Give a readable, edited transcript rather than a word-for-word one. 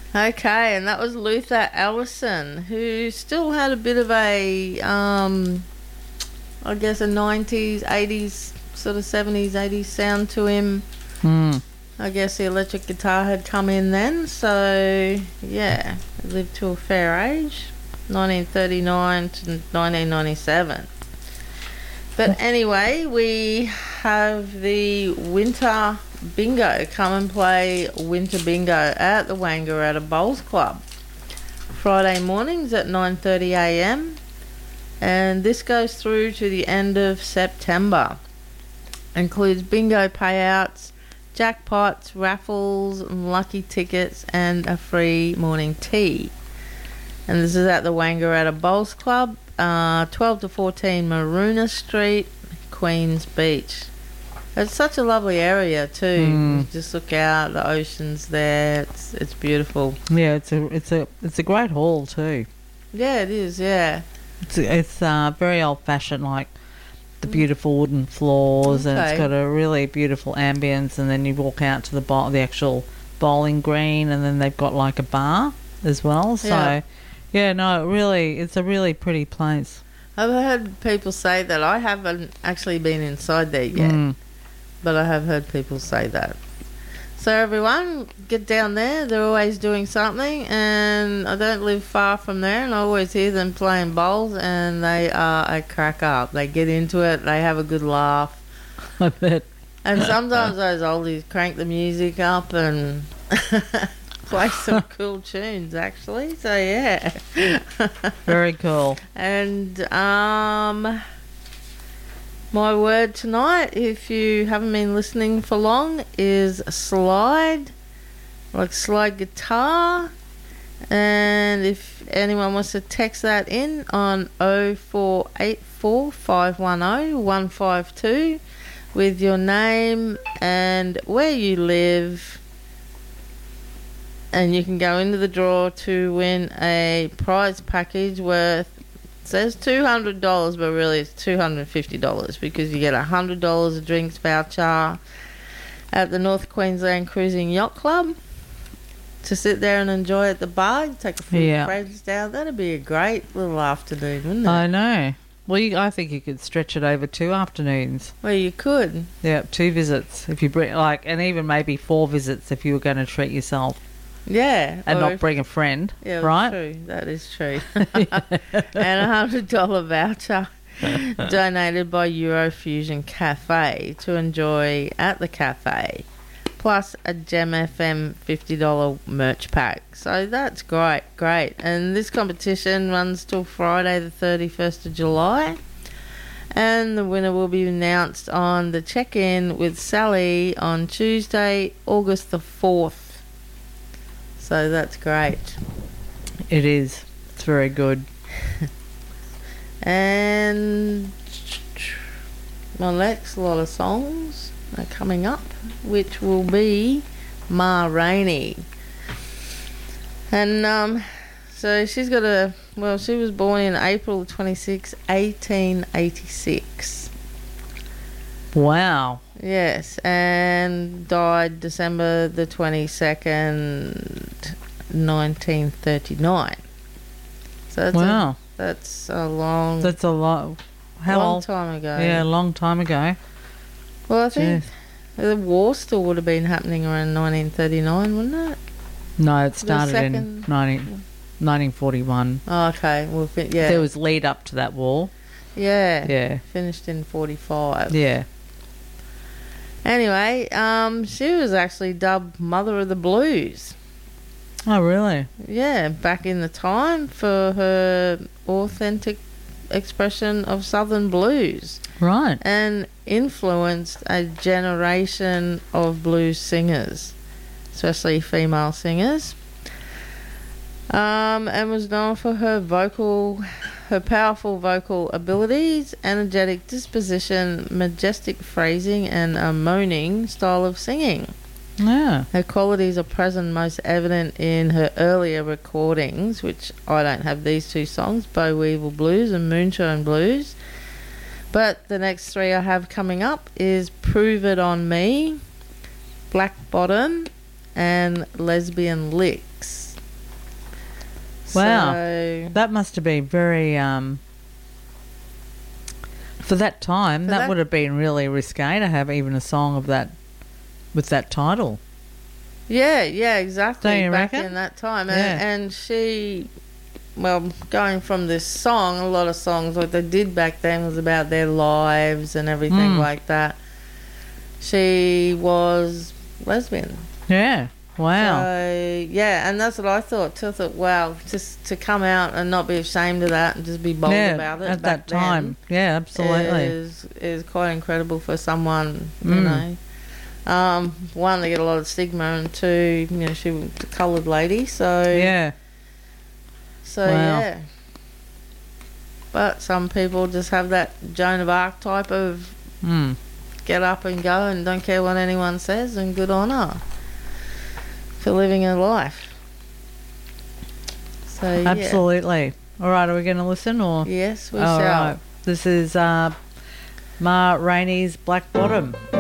Okay, and that was Luther Allison, who still had a bit of a, I guess, a 90s, 80s, sort of 70s, 80s sound to him. Hmm. I guess the electric guitar had come in then, so yeah, he lived to a fair age, 1939 to 1997. But anyway, we have the winter bingo. Come and play winter bingo at the Wangaratta Bowls Club. Friday mornings at 9:30 a.m. And this goes through to the end of September. Includes bingo payouts, jackpots, raffles, lucky tickets, and a free morning tea. And this is at the Wangaratta Bowls Club, 12 to 14 Maroona Street, Queens Beach. It's such a lovely area too. You just look out, the ocean's there. It's beautiful. Yeah, it's a great hall too. Yeah, it is. Yeah. It's very old fashioned, like the beautiful wooden floors, and Okay. it's got a really beautiful ambience. And then you walk out to the actual bowling green, and then they've got like a bar as well. So, Yeah. yeah, no, really, it's a really pretty place. I've heard people say that. I haven't actually been inside there yet, Mm. but I have heard people say that. So everyone, get down there. They're always doing something, and I don't live far from there, and I always hear them playing bowls, and they are a crack up. They get into it. They have a good laugh. I bet. And sometimes those oldies crank the music up and play some cool tunes, actually. So, yeah. Very cool. And my word tonight, if you haven't been listening for long, is slide, like slide guitar. And if anyone wants to text that in on 0484 510 152 with your name and where you live, and you can go into the draw to win a prize package worth, says $200, but really it's $250 because you get $100 of drinks voucher at the North Queensland Cruising Yacht Club to sit there and enjoy at the bar. You take a few friends down. That'd be a great little afternoon, wouldn't it? I know. Well, I think you could stretch it over 2 afternoons. Well, you could. Yeah, 2 visits if you bring and even maybe 4 visits if you were going to treat yourself. Yeah. And not bring a friend, yeah, right? True. That is true. And a $100 voucher donated by Eurofusion Cafe to enjoy at the cafe, plus a Gem FM $50 merch pack. So that's great. And this competition runs till Friday the 31st of July. And the winner will be announced on the check-in with Sally on Tuesday, August the 4th. So that's great. It is. It's very good. And my next lot of songs are coming up, which will be Ma Rainey. And so she's got she was born in April 26, 1886. Wow. Yes, and died December the 22nd, 1939. So that's a long... That's a lot. How long old? time ago. Yeah, a long time ago. Well, I think the war still would have been happening around 1939, wouldn't it? No, it started in 1941. Oh, okay. Well, yeah. There was lead up to that war. Yeah. Yeah. Finished in 45. Yeah. Anyway, she was actually dubbed Mother of the Blues. Oh, really? Yeah, back in the time for her authentic expression of Southern blues. Right. And influenced a generation of blues singers, especially female singers. And was known for her powerful vocal abilities, energetic disposition, majestic phrasing, and a moaning style of singing. Yeah. Her qualities are present most evident in her earlier recordings, which I don't have these 2 songs, Bow Weevil Blues and Moonshine Blues. But the next 3 I have coming up is Prove It On Me, Black Bottom, and Lesbian Licks. Wow. So, That must have been very, for that time, For that that- would have been really risque to have even a song of that, with that title. yeah, exactly. Don't you Back reckon? in that time. Yeah. And she, well, going from this song, a lot of songs, what they did back then was about their lives and everything like that. She was lesbian. Yeah. Wow. So, yeah, and that's what I thought too. I thought, wow, just to come out and not be ashamed of that and just be bold yeah, about it at back that time. Yeah, absolutely. is quite incredible for someone, you know. One, they get a lot of stigma, and two, you know, she was a coloured lady, so Yeah. Wow. yeah. But some people just have that Joan of Arc type of Mm. get up and go and don't care what anyone says, and good on her for living her life. So yeah. Absolutely. All right, are we going to listen or? Yes, we All shall. right. This is Ma Rainey's Black Bottom.